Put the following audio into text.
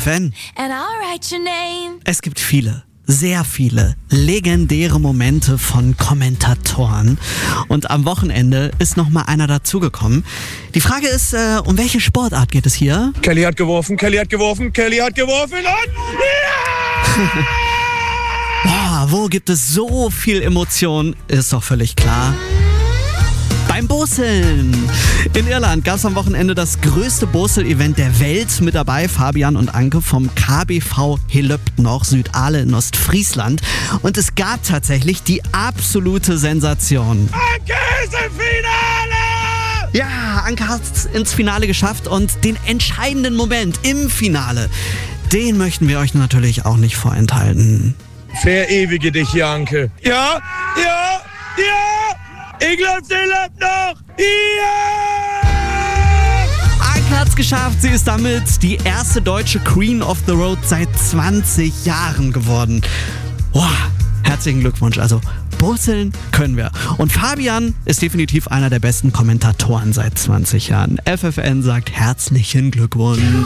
FFN. and I'll write your name. Es gibt viele, sehr viele legendäre Momente von Kommentatoren. Und am Wochenende ist nochmal einer dazugekommen. Die Frage ist, um welche Sportart geht es hier? Kelly hat geworfen und... Ja! Boah, wo gibt es so viel Emotion? Ist doch völlig klar. Beim Boseln. In Irland gab es am Wochenende das größte Bosel-Event der Welt. Mit dabei Fabian und Anke vom KBV Helöptnoch Südale in Ostfriesland. Und es gab tatsächlich die absolute Sensation. Anke ist im Finale! Ja, Anke hat es ins Finale geschafft und den entscheidenden Moment im Finale, den möchten wir euch natürlich auch nicht vorenthalten. Verewige dich, Janke. Ja! Ich glaub's dir noch! Ja! Anke hat's geschafft. Sie ist damit die erste deutsche Queen of the Road seit 20 Jahren geworden. Boah, herzlichen Glückwunsch. Also, boseln können wir. Und Fabian ist definitiv einer der besten Kommentatoren seit 20 Jahren. FFN sagt herzlichen Glückwunsch.